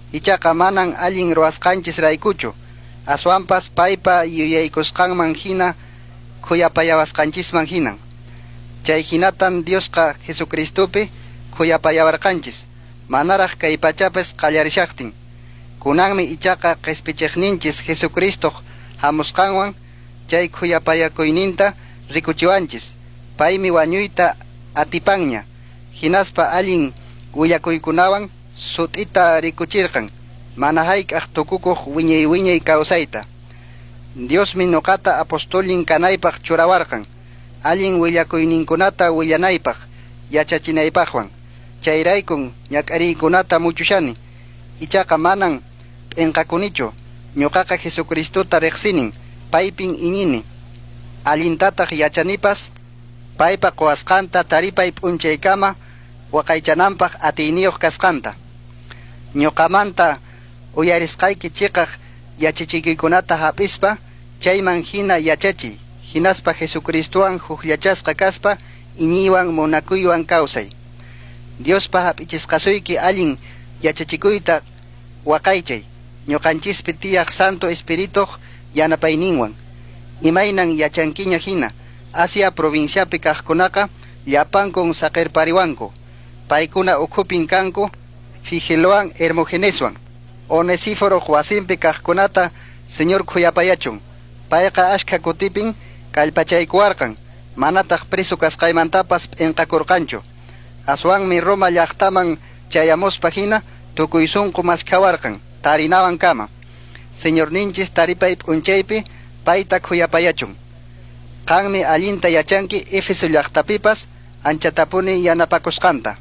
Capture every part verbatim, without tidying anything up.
ichaqa manan allin ruwasqanchis raykuchu, aswanpas paypa yuyaykusqanman hina khuyapayawasqanchisman hinan. Chay hinatan Diosqa Jesucristupi khuyapayawarqanchis, manaraq kay pachapis qallarishaqtin. Kunanmi ichaqa qhispichiqninchis Jesucristo hamusqanwan chay khuyapayakuyninta rikuchiwanchis. Paymi wañuyta atipanña, hinaspa allin willakuykunawan sut'ita rikuchirqan, mana hayk'aq tukukuq wiñay wiñay kawsayta. Diosmi nuqata apostolin kanaypaq churawarqan, allin willakuyninkunata willanaypaq, yachachinaypaqwan. Chayraykun ñak'ariykunata muchushani, ichaqa manan p'inqakunichu, ñuqaqa Jesucristuta riqsinin, paypin iñini. Allintataq yachanipas, paypa quwasqanta taripay p'unchaykama waqaychananpaq atiyniyuq kasqanta. Ñuqamanta uyarisqayki chiqaq yachachiykuykunata hap'ispa, chayman hina yachachiy, hinaspa Jesucristuwan hukllachasqa kaspa iñiywan munakuywan kawsay. Diospa hap'ichisqasuyki allin yachachikuyta waqaychay, ñuqanchispi tiyaq Santo Espirituq yanapayninwan. Imaynan yachankiña hina, Asia provinciapi kaqkunaqa llapankun saqirpariwanku. Paykuna ukhupin kanku Figeloan Hermogeneswan. Onesíforo wasinpi kaqkunata Señor khuyapayachun. Payqa ashka kutipin kallpachaykuwarqan, manataq preso kasqaymantapas p'inqakurqanchu. Aswanmi Roma llaqtaman chayamuspa hina tukuy sunqu maskhawarqan, tarinawan kama. Señor ninchis taripay p'unchaypi payta khuyapayachun. Qanmi allinta yachanki Éfeso llaqtapipas anchatapuni yanapakusqanta.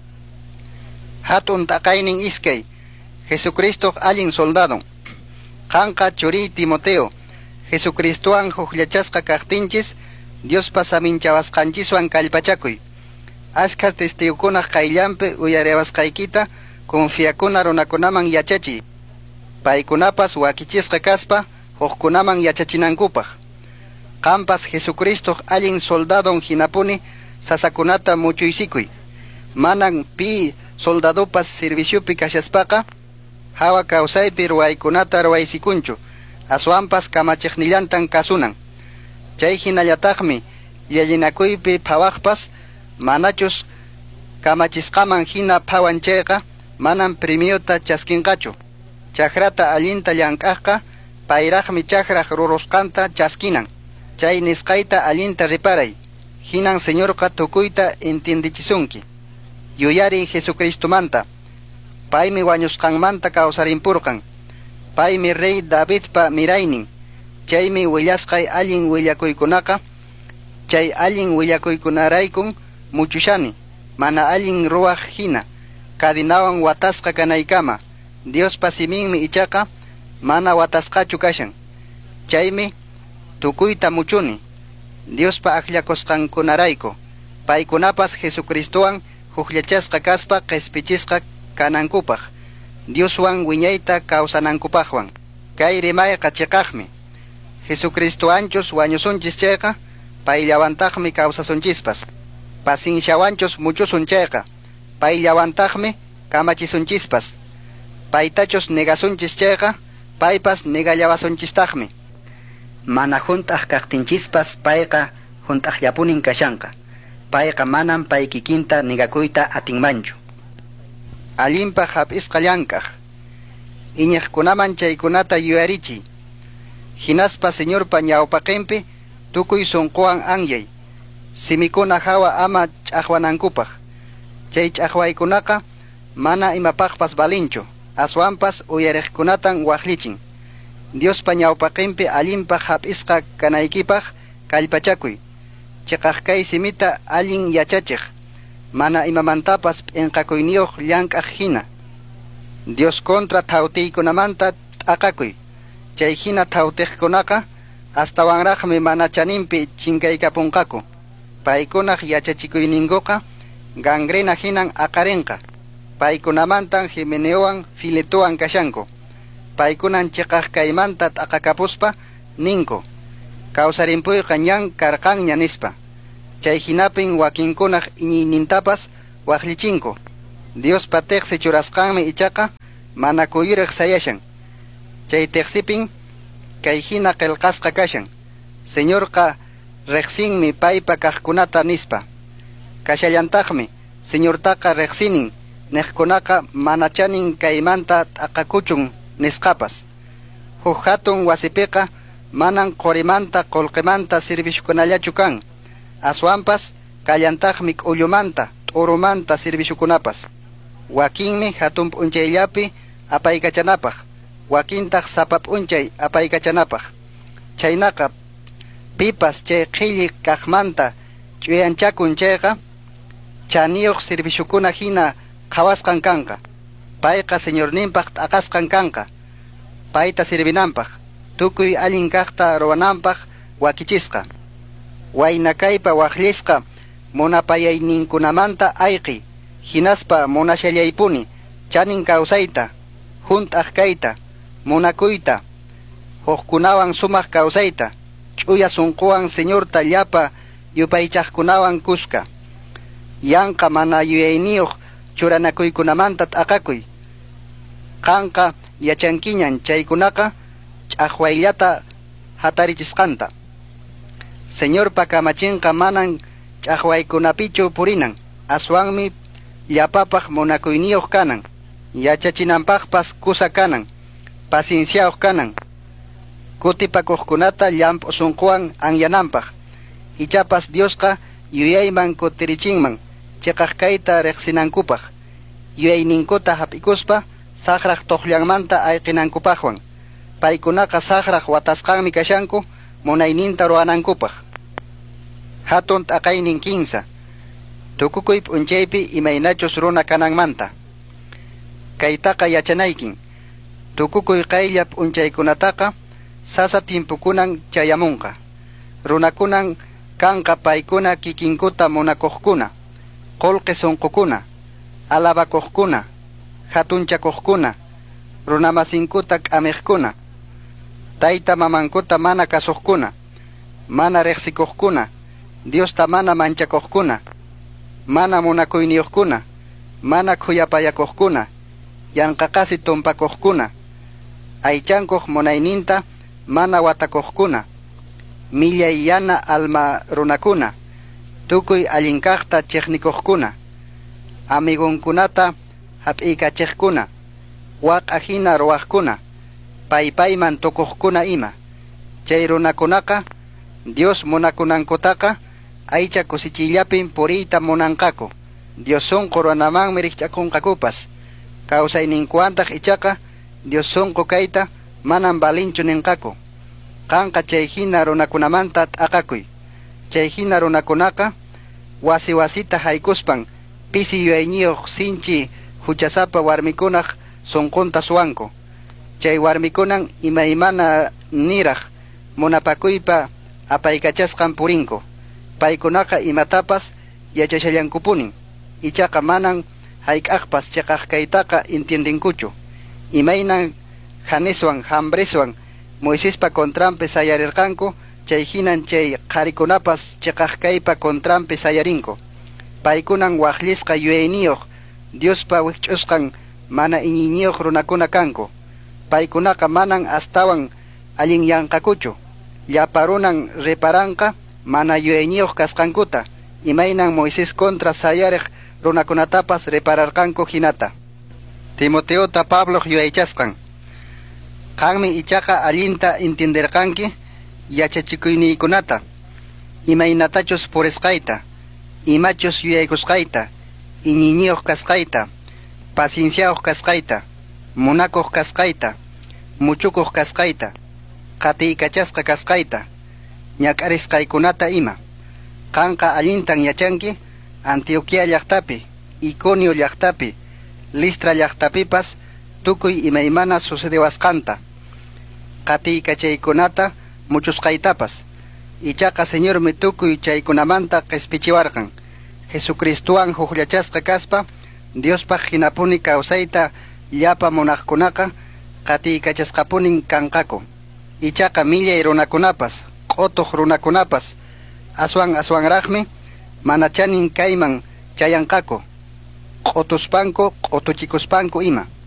Hatun taqaynin iskay, Jesucristo allin soldado. Qanqa churi Timoteo, Jesucristuwan hukllachasqa kaqtinchis, Diospa saminchawasqanchiswan kallpachakuy. Ashkas testigukunaq qayllanpi uyarewasqaykita confiakuna runakunaman yachachiy. Paykunapas wakichisqa kaspa huqkunaman yachachinankupaq. Qampas Jesucristo allin soldadon hinapuni sasakunata muchuysikuy. Manan pi soldadopas serviciupi kashaspaqa hawa kawsaypi ruwaykunata ruwaysikunchu, aswanpas kamachiqnillantan kasunan. Chay hinallataqmi llallinakuypi phawaqpas manachus kamachisqaman hina phawan chayqa manan premiota chaskinqachu. Chakrata allinta llank'aqqa payraqmi chakraq rurusqanta chaskinan. Chay nisqayta allinta riparay, hinan Señorqa tukuyta entiendichisunki. Yuyari Jesucristumanta, paymi wañusqanmanta kawsarimpurqan, paymi Rey Davidpa miraynin, chaymi willasqay allin willakuykunaqa, chay allin willakuykunaraykun muchushani, mana allin ruwaq hina, kadinawan watasqa kanaykama, Diospa siminmi ichaqa mana watasqachu kashan. Chaymi tukuyta muchuni, Diospa akllakusqankunarayku, paykunapas Jesucristuwan hukllachasqa kaspa qhispichisqa kanankupaq, Dioswan wiñayta kawsanankupaqwan. Kay rimayqa chiqaqmi, Jesucristo anchos wañusunchis chayqa, payllawantaqmi kawsasunchispas. Pasinsiawanchos muchusun chayqa, payllawantaqmi kamachisunchispas. Paytachos negasunchis chayqa, paypas negallawasunchistaqmi. Mana hunt'aq kaqtinchispas payqa hunt'aqllapunin kashanqa. Payqa manan pay kikinta negakuyta atinmanchu. Allinpaq hap'isqa llank'aq, iñiqkunaman chaykunata yuyarichiy. Hinaspa Señorpa ñawpaqinpi tukuy sunquwan anyay, simikuna hawa ama ch'aqwanankupaq. Chay ch'aqwaykunaqa mana imapaqpas balinchu, aswanpas uyariqkunatan waqlichin. Diospa ñawpaqinpi allinpaq hap'isqa kanaykipaq kallpachakuy. Chiqaqkay simita allin yachachiq, mana imamantapas p'inqakuyniyuq llank'aq hina. Dios contra thawtiykunamanta t'aqakuy. Chay hina thawtiqkunaqa astawanraqmi mana chaninpi chinkaykapunqaku. Paykunaq yachachikuyninkuqa gangrena hinan aqarinqa. Paykunamantan Himeneowan Filetowan kashanku. Paykunan chiqaqkaymanta t'aqakapuspa ninku, kawsarimpuyqa ñan karqanña nispa. Chay hinapin wakinkunaq iñiynintapas waqlichinku. Diospa tiqsi churasqanmi ichaqa mana kuyuriq sayashan. Chay teqsipin kay hina qillqasqa kashan. Señorqa reqsinmi paypa kaqkunata nispa. Kashallantaqmi señortaqa reqsinin niqkunaqa manachanin kaymanta t'aqakuchun nisqapas. Huk hatun wasipiqa manan qorimanta qullqimanta sirvishukunallachu kan. Aswanpas kallantaqmi k'ullumanta t'urumanta sirvishukunapas. Wakinmi hatun p'unchayllapi apaykachanapaq. Wakintaq sapa p'unchay apaykachanapaq. Chaynaqa pipas chay qhilli kaqmanta ch'uyanchakun chayqa chaniyuq sirvishukuna hina qhawasqan kanqa. Payqa señorninpaq t'aqasqan kanqa. Payta sirvinanpaq, tukuy allin kaqta ruwananpaq wakichisqa. Waynakaypa waqllisqa munapayayninkunamanta ayqi, hinaspa munashallaypuni chanin kawsayta, hunt'aq kayta, munakuyta, huqkunawan sumaq kawsayta, ch'uya sunquwan señorta llapa yupaychaqkunawan kuska. Yanqa mana yuyayniyuq churanakuykunamanta t'aqakuy. Qanqa yachankiñan chaykunaqa ch'aqwayllata hatarichisqanta. Señorpa kamachinqa manan ch'aqwaykunapichu purinan, aswanmi llapapaq munakuyniyuq kanan, yachachinanpaqpas kusa kanan, pacienciayuq kanan, kutipakuqkunata llampu sunquwan anyananpaq. Ichapas Diosqa yuyayman kutirichinman chiqaqkayta riqsinankupaq, yuyayninkuta hap'ikuspa saqraq tuqllanmanta ayqinankupaqwan. Paykunaqa saqraq watasqanmi kashanku munayninta ruwanankupaq. Hatun t'aqaynin kinsa, tukukuy p'unchaypi imaynachus runa kananmanta. Kaytaqa yachanaykin, tukukuy qaylla p'unchaykunataqa sasa timpukunan chayamunqa. Runakunan kanqa paykuna kikinkuta munakuqkuna, qullqi sunqukuna, alabakuqkuna, hatunchakuqkuna, runamasinkuta k'amiqkuna, tayta mamankuta mana kasuqkuna, mana riqsikuqkuna, Diosta mana manchakuqkuna, mana munakuyniyuqkuna, mana khuyapayakuqkuna, yanqaqasi tumpakuqkuna, aychankuq munayninta mana watakuqkuna, millay yana alma runakuna, tukuy allinkaqta chiqnikuqkuna, amigunkunata hap'iykachiqkuna, waq'a hina ruwaqkuna, paypayman tukuqkuna ima. Chay runakunaqa Dios munakunankutaqa aycha kusichillapin puriyta munanqaku. Dios sunqu runamanmi rikch'akunqakupas. Kawsayninkuwantaq ichaqa Dios sunqu kayta manan balinchu ninqaku. Qanqa chay hina runakunamanta t'aqakuy. Chay hina runakunaqa wasi wasita haykuspan pisi yuyayniyuq sinchi huchasapa warmikunaq sunqunta suwanku. Chay warmikunan imaymana niraq munapakuypa apaykachasqan purinku. Paykunaqa imatapas yachashallankupunin. Ichaqa manan hayk'aqpas chiqaqkaytaqa intiendinkuchu. Imaynan haniswan hambreswan Moisespa kontrampi sayarirqanku, chay hinan chay qarikunapas chiqaqkaypa kontrampi sayarinku. Paykunan waqllisqa yuyayniyuq Diospa wikch'usqan mana iñiñiyuq runakuna kanku. Paykunaqa manan astawan allin yanqakuchu. Llapa runan riparanqa mana yuyayniyuq kasqankuta. Imaynan Moises kontra sayariq runakunatapas ripararqanku hinata. Timoteota Pablo yuyaychasqan. Qanmi ichaqa allinta intindirqanki yachachikuyniykunata, imaynatachus purisqayta, imachus yuyaykusqayta, iñiñiyuq kasqayta, pacienciayuq kasqayta, munakuq kasqayta, muchukuq kasqayta, qatiykachasqa kasqayta, ñak'arisqaykunata ima. Qanqa allintan yachanki Antioquia llaqtapi, Iconio llaqtapi, Listra llaqtapipas tukuy imaymana sucediwasqanta, qatiykachaykunata muchusqaytapas. Ichaqa señormi tukuy chaykunamanta q'ispichiwarqan. Jesucristuwan hukllachasqa kaspa Diospaq hinapuni kawsayta llapa munaqkunaqa qatiykachasqapunin kanqaku. Ichaqa millay runakunapas, q'utuq runakunapas aswan aswanraqmi mana chanin kayman chayanqaku. Q'utuspanku, q'utuchikuspanku ima.